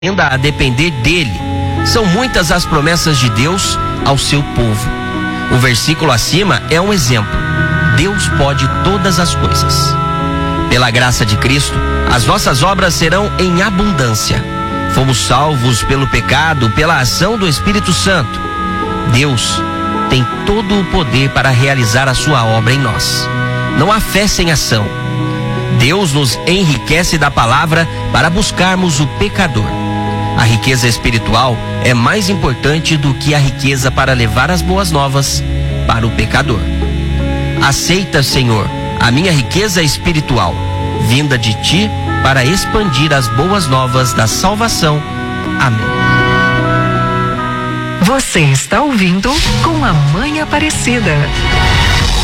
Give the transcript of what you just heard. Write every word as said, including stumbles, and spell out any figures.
Aprenda a depender dele. São muitas as promessas de Deus ao seu povo. O versículo acima é um exemplo. Deus pode todas as coisas. Pela graça de Cristo, as nossas obras serão em abundância. Fomos salvos pelo pecado, pela ação do Espírito Santo. Deus tem todo o poder para realizar a sua obra em nós. Não há fé sem ação. Deus nos enriquece da palavra para buscarmos o pecador. A riqueza espiritual é mais importante do que a riqueza para levar as boas novas para o pecador. Aceita, Senhor, a minha riqueza espiritual, vinda de ti para expandir as boas novas da salvação. Amém. Você está ouvindo Com a Mãe Aparecida.